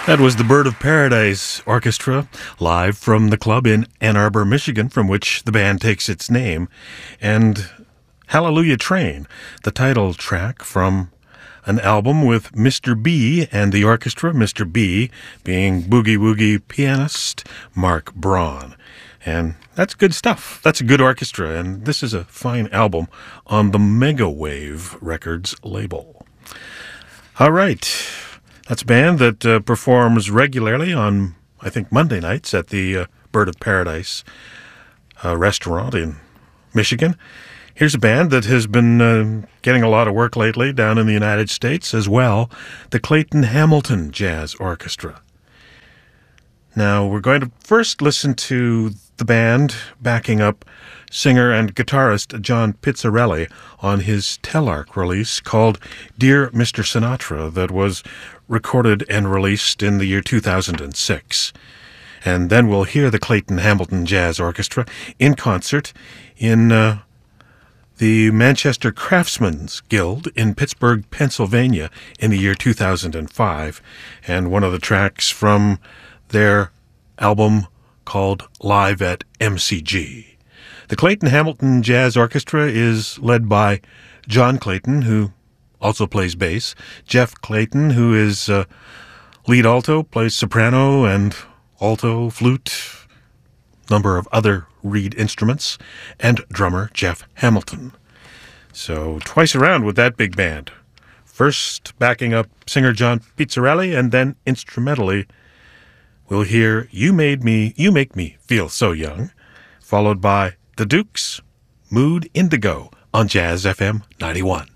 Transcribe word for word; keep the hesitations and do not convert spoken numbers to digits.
That was the Bird of Paradise Orchestra, live from the club in Ann Arbor, Michigan, from which the band takes its name, and Hallelujah Train, the title track from an album with Mister B and the orchestra, Mister B being boogie-woogie pianist Mark Braun. And that's good stuff. That's a good orchestra, and this is a fine album on the Megawave Records label. All right. That's a band that uh, performs regularly on, I think, Monday nights at the uh, Bird of Paradise uh, restaurant in Michigan. Here's a band that has been uh, getting a lot of work lately down in the United States as well, the Clayton Hamilton Jazz Orchestra. Now, we're going to first listen to the band backing up singer and guitarist John Pizzarelli on his Telarc release called Dear Mister Sinatra that was recorded and released in the year two thousand six. And then we'll hear the Clayton Hamilton Jazz Orchestra in concert in uh, the Manchester Craftsmen's Guild in Pittsburgh, Pennsylvania in the year two thousand five, and one of the tracks from their album called Live at M C G. The Clayton Hamilton Jazz Orchestra is led by John Clayton, who also plays bass, Jeff Clayton, who is uh, lead alto, plays soprano and alto, flute, number of other reed instruments, and drummer Jeff Hamilton. So twice around with that big band. First backing up singer John Pizzarelli, and then instrumentally we'll hear You Made Me, You Make Me Feel So Young, followed by The Dukes, Mood Indigo on Jazz F M ninety-one.